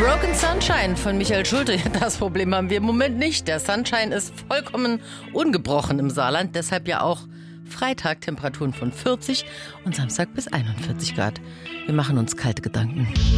Broken Sunshine von Michael Schulte. Das Problem haben wir im Moment nicht. Der Sunshine ist vollkommen ungebrochen im Saarland. Deshalb ja auch Freitag Temperaturen von 40 und Samstag bis 41 Grad. Wir machen uns kalte Gedanken.